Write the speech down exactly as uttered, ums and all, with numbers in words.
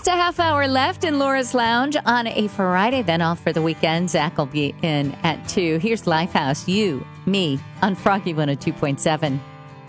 Just a half hour left in Laura's Lounge on a Friday, then off for the weekend. Zach will be in at two. Here's Lifehouse, you, me, on Froggy one oh two point seven.